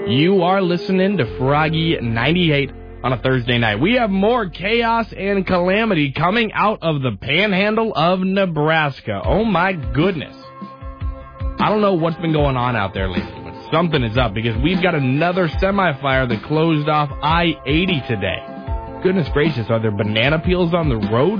You are listening to Froggy 98 on a Thursday night. We have more chaos and calamity coming out of the panhandle of Nebraska. Oh, my goodness. I don't know what's been going on out there lately, but something is up because we've got another semi-fire that closed off I-80 today. Goodness gracious, are there banana peels on the road